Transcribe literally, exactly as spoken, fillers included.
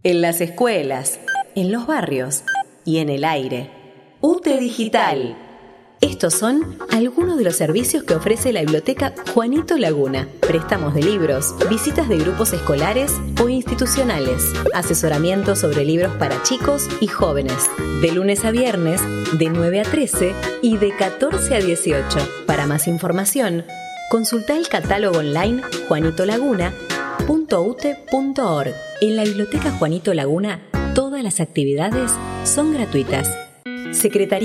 En las escuelas, en los barrios y en el aire. U T E Digital. Estos son algunos de los servicios que ofrece la Biblioteca Juanito Laguna. Préstamos de libros, visitas de grupos escolares o institucionales, asesoramiento sobre libros para chicos y jóvenes, de lunes a viernes, de nueve a trece y de catorce a dieciocho. Para más información, consulta el catálogo online juanito laguna punto u t e punto org. En la Biblioteca Juanito Laguna, todas las actividades son gratuitas. Secretaría